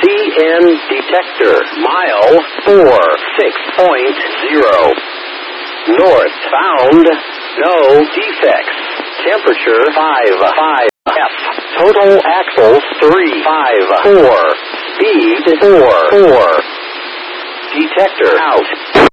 CN detector. Mile 46.0. Northbound. No defects. Temperature 55 F. Total axles 354. Speed 44. Detector out.